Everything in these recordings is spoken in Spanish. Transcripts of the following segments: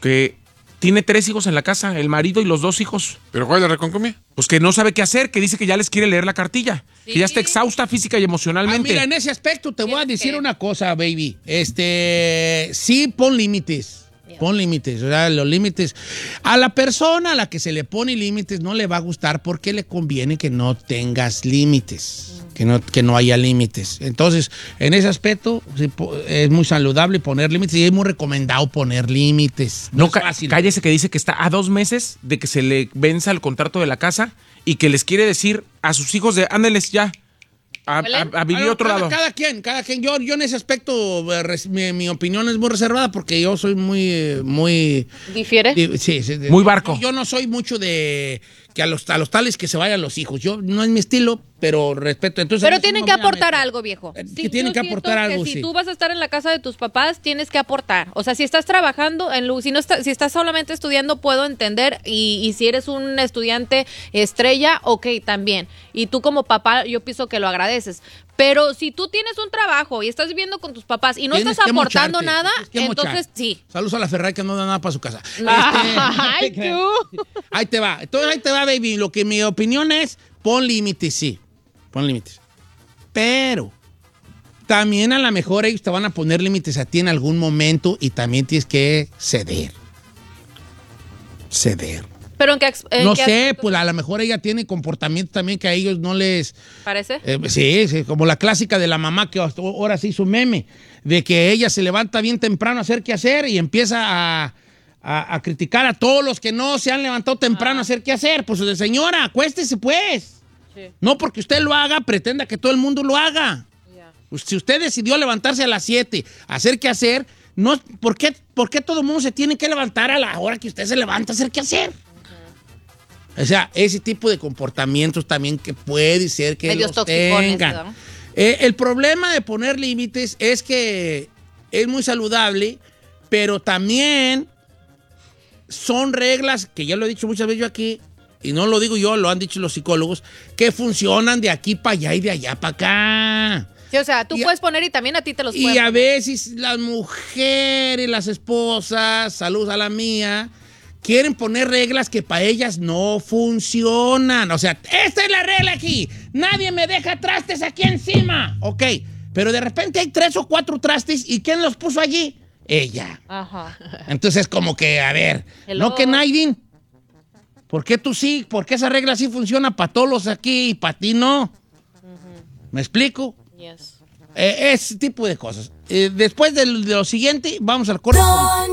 Que tiene 3 hijos en la casa, el marido y los 2 hijos. ¿Pero cuál es la reconcomia? Pues que no sabe qué hacer, que dice que ya les quiere leer la cartilla. Sí. Que ya está exhausta física y emocionalmente. Mira, en ese aspecto te voy a decir una cosa, baby. Sí, pon límites. Pon límites, o sea, los límites. A la persona a la que se le pone límites no le va a gustar porque le conviene que no tengas límites, que no haya límites. Entonces, en ese aspecto es muy saludable poner límites y es muy recomendado poner límites. No es fácil. Cállese, que dice que está a 2 meses de que se le venza el contrato de la casa y que les quiere decir a sus hijos de ándeles ya. A vivir otro lado. Cada quien. Yo en ese aspecto, mi opinión es muy reservada porque yo soy muy ¿Difiere? Sí. Muy barco. Yo no soy mucho de que a los tales que se vayan los hijos. Yo no es mi estilo, pero respeto. Entonces, pero tienen que aportar algo, viejo. Que tienen que aportar algo, que si tú vas a estar en la casa de tus papás, tienes que aportar. O sea, si estás trabajando, si estás solamente estudiando, puedo entender. Y si eres un estudiante estrella, ok, también. Y tú como papá, yo pienso que lo agradeces. Pero si tú tienes un trabajo y estás viviendo con tus papás y no estás aportando nada, entonces sí. Saludos a la Ferrari que no da nada para su casa. Ay, tú. Ahí te va. Entonces ahí te va, baby. Lo que mi opinión es, pon límites, sí. Pon límites. Pero también a lo mejor ellos te van a poner límites a ti en algún momento y también tienes que ceder. Pero no sé, pues a lo mejor ella tiene comportamiento también que a ellos no les... ¿Parece? Sí, como la clásica de la mamá que ahora sí hizo meme, de que ella se levanta bien temprano a hacer qué hacer y empieza a criticar a todos los que no se han levantado temprano a hacer qué hacer. Pues de señora, acuéstese pues. Sí. No porque usted lo haga, pretenda que todo el mundo lo haga. Yeah. Pues, si usted decidió levantarse a las 7, hacer qué hacer, no, ¿por qué todo el mundo se tiene que levantar a la hora que usted se levanta a hacer qué hacer? O sea, ese tipo de comportamientos también que puede ser que ellos los tengan. El problema de poner límites es que es muy saludable, pero también son reglas, que ya lo he dicho muchas veces yo aquí, y no lo digo yo, lo han dicho los psicólogos, que funcionan de aquí para allá y de allá para acá. Sí, o sea, tú puedes poner y también a ti te los pueden poner. Y a veces las mujeres, las esposas, saludos a la mía, quieren poner reglas que para ellas no funcionan. O sea, esta es la regla aquí. Nadie me deja trastes aquí encima. Ok, pero de repente hay 3 o 4 trastes. ¿Y quién los puso allí? Ella. Ajá. Entonces, como que, a ver, no que nadie. ¿Por qué tú sí? ¿Por qué esa regla sí funciona para todos los aquí y para ti no? ¿Me explico? Yes. Ese tipo de cosas. Después de lo siguiente, vamos al corte.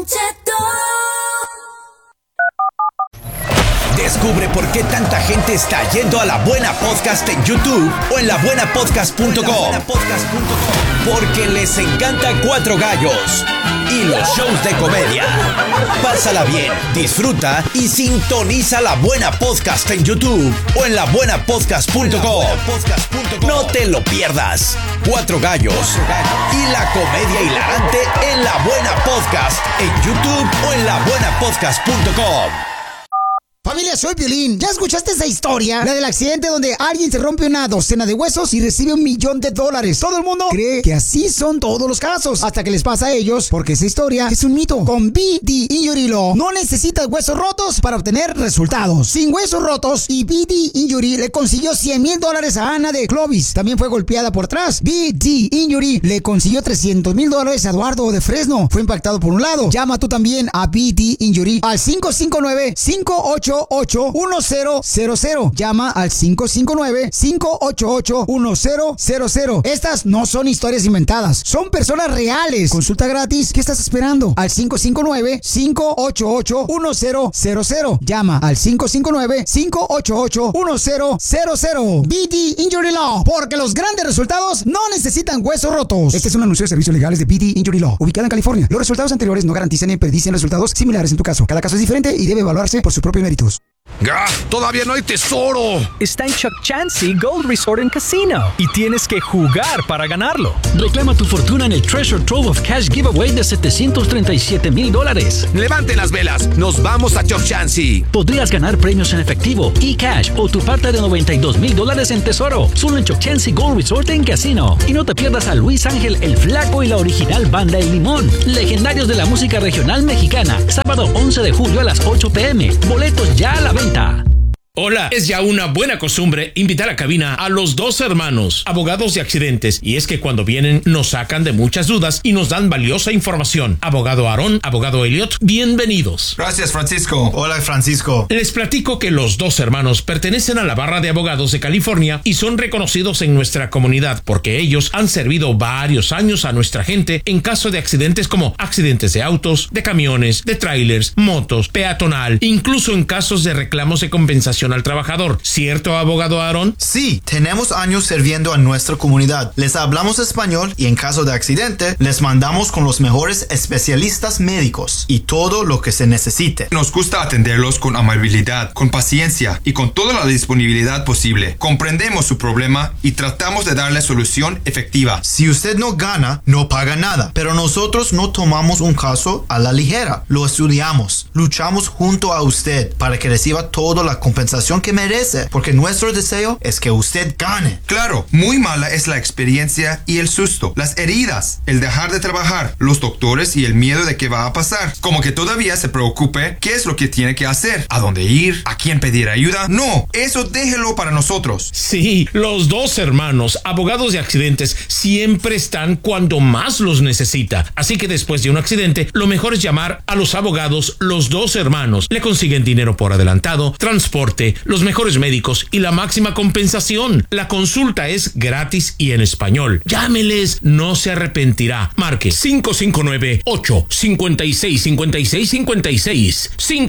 Descubre por qué tanta gente está yendo a La Buena Podcast en YouTube o en labuenapodcast.com. Porque les encanta Cuatro Gallos y los shows de comedia. Pásala bien, disfruta y sintoniza La Buena Podcast en YouTube o en labuenapodcast.com. No te lo pierdas. Cuatro Gallos y la comedia hilarante en La Buena Podcast en YouTube o en labuenapodcast.com. Familia, soy Piolín. ¿Ya escuchaste esa historia? La del accidente donde alguien se rompe una docena de huesos y recibe $1 millón. Todo el mundo cree que así son todos los casos, hasta que les pasa a ellos, porque esa historia es un mito. Con BD Injury Law no necesitas huesos rotos para obtener resultados. Sin huesos rotos, y BD Injury le consiguió $100,000 a Ana de Clovis. También fue golpeada por atrás. BD Injury le consiguió $300,000 a Eduardo de Fresno. Fue impactado por un lado. Llama tú también a BD Injury al 559-588-1000. Llama al 559-588-1000. Estas no son historias inventadas, son personas reales. Consulta gratis. ¿Qué estás esperando? Al 559-588-1000. Llama al 559-588-1000. BD Injury Law, porque los grandes resultados no necesitan huesos rotos. Este es un anuncio de servicios legales de BD Injury Law, ubicada en California. Los resultados anteriores no garantizan ni predicen resultados similares en tu caso. Cada caso es diferente y debe evaluarse por sus propios méritos. ¡Todavía no hay tesoro! Está en Chuck Chansey Gold Resort and Casino y tienes que jugar para ganarlo. Reclama tu fortuna en el Treasure Trove of Cash Giveaway de $737,000. ¡Levanten las velas! ¡Nos vamos a Chuck Chansey! Podrías ganar premios en efectivo, e-cash o tu parte de $92,000 en tesoro. Solo en Chuck Chansey Gold Resort and Casino. Y no te pierdas a Luis Ángel el Flaco y la original Banda El Limón. Legendarios de la música regional mexicana. Sábado 11 de julio a las 8 p.m. Boletos ya a la venta. Hola, es ya una buena costumbre invitar a cabina a los dos hermanos, abogados de accidentes, y es que cuando vienen nos sacan de muchas dudas y nos dan valiosa información. Abogado Aarón, abogado Elliot, bienvenidos. Gracias, Francisco. Hola, Francisco. Les platico que los dos hermanos pertenecen a la barra de abogados de California y son reconocidos en nuestra comunidad porque ellos han servido varios años a nuestra gente en caso de accidentes como accidentes de autos, de camiones, de trailers, motos, peatonal, incluso en casos de reclamos de compensación al trabajador. ¿Cierto, abogado Aarón? Sí, tenemos años sirviendo a nuestra comunidad. Les hablamos español y en caso de accidente, les mandamos con los mejores especialistas médicos y todo lo que se necesite. Nos gusta atenderlos con amabilidad, con paciencia y con toda la disponibilidad posible. Comprendemos su problema y tratamos de darle solución efectiva. Si usted no gana, no paga nada. Pero nosotros no tomamos un caso a la ligera. Lo estudiamos. Luchamos junto a usted para que reciba toda la compensación que merece, porque nuestro deseo es que usted gane. Claro, muy mala es la experiencia y el susto, las heridas, el dejar de trabajar, los doctores y el miedo de qué va a pasar. Como que todavía se preocupe qué es lo que tiene que hacer, a dónde ir, a quién pedir ayuda. No, eso déjelo para nosotros. Sí, los dos hermanos, abogados de accidentes, siempre están cuando más los necesita. Así que después de un accidente, lo mejor es llamar a los abogados, los dos hermanos. Le consiguen dinero por adelantado, transporte, los mejores médicos y la máxima compensación. La consulta es gratis y en español. Llámeles, no se arrepentirá. Marque 559-856-5656.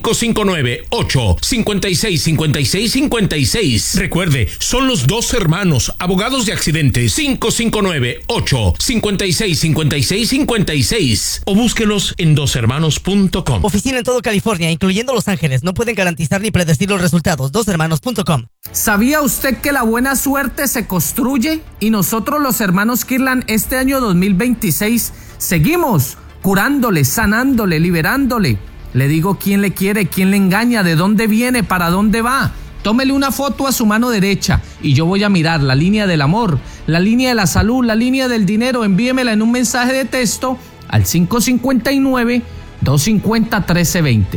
559-856-5656. Recuerde, son los dos hermanos, abogados de accidentes. 559-856-5656. O búsquelos en doshermanos.com. Oficina en todo California, incluyendo Los Ángeles. No pueden garantizar ni predecir los resultados. Doshermanos.com. ¿Sabía usted que la buena suerte se construye? Y nosotros los hermanos Kirlan este año 2026 seguimos curándole, sanándole, liberándole. Le digo quién le quiere, quién le engaña, de dónde viene, para dónde va. Tómele una foto a su mano derecha y yo voy a mirar la línea del amor, la línea de la salud, la línea del dinero. Envíemela en un mensaje de texto al 559-250-1320.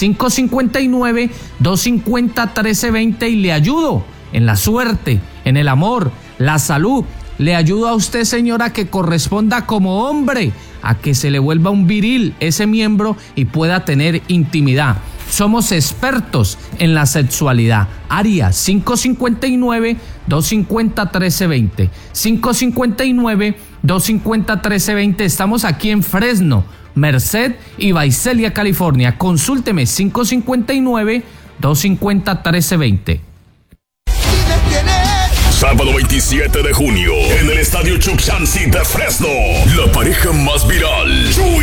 559-250-1320 y le ayudo en la suerte, en el amor, la salud. Le ayudo a usted, señora, que corresponda como hombre, a que se le vuelva un viril ese miembro y pueda tener intimidad. Somos expertos en la sexualidad. Área 559-250-1320. 559-250-1320. Estamos aquí en Fresno, Merced y Visalia, California. Consúlteme 559-250-1320. Sábado 27 de junio, en el Estadio Chuck Chansey de Fresno, la pareja más viral, Chuy